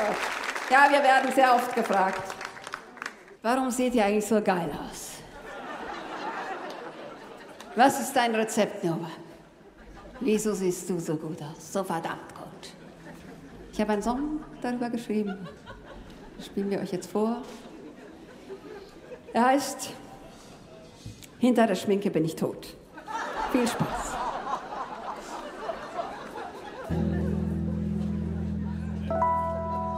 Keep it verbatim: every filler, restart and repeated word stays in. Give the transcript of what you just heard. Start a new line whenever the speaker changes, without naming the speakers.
Ja, wir werden sehr oft gefragt, warum seht ihr eigentlich so geil aus? Was ist dein Rezept, Nova? Wieso siehst du so gut aus? So verdammt gut. Ich habe einen Song darüber geschrieben. Das spielen wir euch jetzt vor. Er heißt Hinter der Schminke bin ich tot. Viel Spaß.